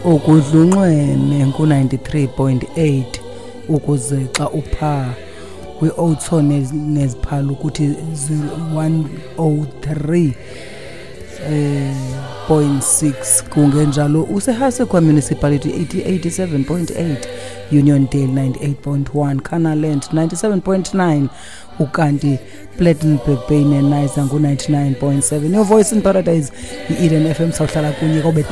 ukudlunxwene ku-93.8 ukuze xa upha kwi-Oudtshoorn neziphala ukuthi 103.6 kungenjalo useHasekwa Municipality 87.8 Uniondale 98.1 Canaland 97.9 ukanti Plettenberg Bay neNice ngo 99.7 Your Voice in Paradise iEden FM sawhlala kunye kobe